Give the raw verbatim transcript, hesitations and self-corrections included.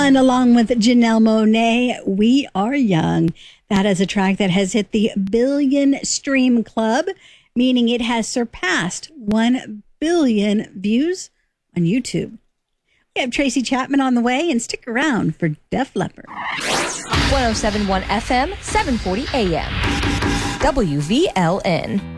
And along with Janelle Monáe, We Are Young. That is a track that has hit the billion stream club, meaning it has surpassed one billion views on YouTube. We have Tracy Chapman on the way, and stick around for Def Leppard. one oh seven point one F M, seven forty A M. W V L N.